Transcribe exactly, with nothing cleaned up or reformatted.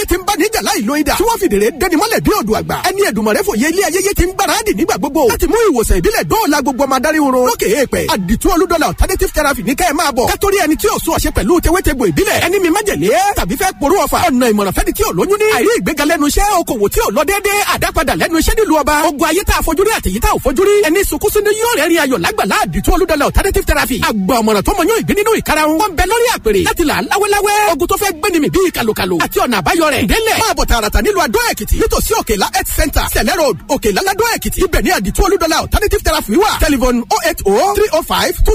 ayé ti ń bá níjà láì lo idà tí wọ́n fìdèrè dẹni mọ́lẹ̀ bí odò àgbà ẹni Èdùmàrè fòye ilé ayẹyẹ ti ń gbáradì nígbà gbogbo láti mú ìwòsàn ìbílẹ̀ dóòlà gbogbo ọmọ adarí oorun lókè èèpẹ̀ àdìtú olúdọ́là alternative therapy ní kẹ́ ẹ̀ máa bọ̀ kátórí ẹni tí ò sún ọ̀ṣẹ́ pẹ̀lú tewétegbò ìbílẹ̀ ẹni mi májèlé tàbí fẹ́ porú ọ̀fà ọ̀nà ìmọ̀ràn fẹ́ni tí ò lóyún ní àìrí ìgbéga lẹ́nu iṣẹ́ okòwò tí ò lọ déédéé àdápadà lẹ́nu iṣẹ́ nílùú ọba ogun ayé tá a fojú rí àtẹ̀yí tá ò fojú rí ẹni sunkún sínú yóò rẹ́rìn ayọ̀ lágbàlá àdìtú olúdọ́là alternative therapy àgbà ọ̀mọ̀ràn tó mọ yóò ìgbín nínú ìkarahun wọn bẹ lórí àpèrè láti là láwẹ́láwẹ́ ogun tó fẹ́ gbéni mi bíi kàlùkàlù àti ọ̀nà àbáyọ rẹ̀ délẹ̀ máa bọ̀ tààràtà nílùú Adó Èkìtì nítòsí Òkèlá health center Sẹ̀lẹ̀ road Òkèlá ládó Èkìtì ibẹ̀ ní àdìtú olúdọ́là alternative therapy wà telephone oh eight oh three oh five two